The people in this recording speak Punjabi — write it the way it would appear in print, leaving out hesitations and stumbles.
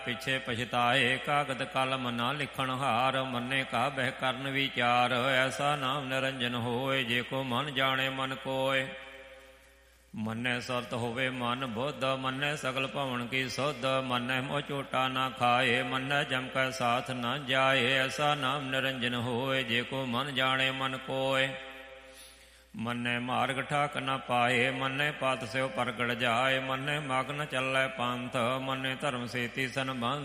ਪਿਛੇ ਪਛਤਾਏ ਕਾਗਦ ਕਲਮ ਨਾ ਲਿਖਣ ਹਾਰ। ਮੰਨੇ ਕਾ ਬਹਿ ਕਰਨ ਵਿਚਾਰ ਐਸਾ ਨਾਮ ਨਿਰੰਜਨ ਹੋਏ। ਜੇ ਕੋ ਮਨ ਜਾਣੇ ਮਨ ਕੋਇ। ਮੰਨੇ ਸੁਰਤ ਹੋਵੇ ਮਨ ਬੁੱਧ ਮੰਨੇ ਸਗਲ ਭਵਨ ਕੀ ਸੁਧ। ਮੰਨੇ ਮੋਹ ਝੂਟਾ ਨਾ ਖਾਏ ਮੰਨੇ ਜਮ ਕੈ ਸਾਥ ਨਾ ਜਾਏ। ਐਸਾ ਨਾਮ ਨਿਰੰਜਨ ਹੋਏ। ਜੇ ਕੋ ਮਨ ਜਾਣੇ ਮਨ ਕੋਇ। ਮੰਨੇ ਮਾਰਗ ਠਾਕ ਨ ਪਾਏ ਮੰਨੇ ਪਤ ਸਿਉ ਪ੍ਰਗਟ ਜਾਏ। ਮੰਨੇ ਮਗਨ ਚੱਲੈ ਪੰਥ ਮੰਨੇ ਧਰਮ ਸੇਤੀ ਸੰਬੰਧ।